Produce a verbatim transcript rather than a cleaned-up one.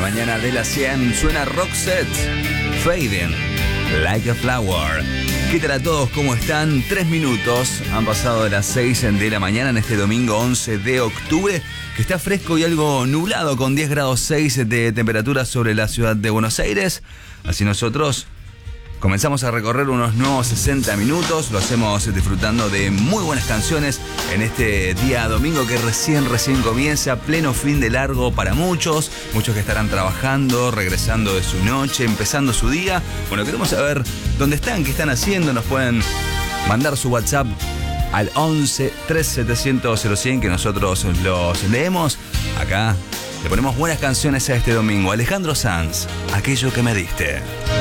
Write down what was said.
mañana de las cien suena Roxette, Fading Like a Flower. ¿Qué tal a todos? ¿Cómo están? Tres minutos han pasado de las seis de la mañana en este domingo once de octubre, que está fresco y algo nublado con diez grados seis de temperatura sobre la ciudad de Buenos Aires. Así nosotros comenzamos a recorrer unos nuevos sesenta minutos, lo hacemos disfrutando de muy buenas canciones en este día domingo que recién, recién comienza, pleno fin de largo para muchos, muchos que estarán trabajando, regresando de su noche, empezando su día. Bueno, queremos saber dónde están, qué están haciendo, nos pueden mandar su WhatsApp al once tres setecientos cero cien que nosotros los leemos. Acá le ponemos buenas canciones a este domingo. Alejandro Sanz, Aquello que me diste.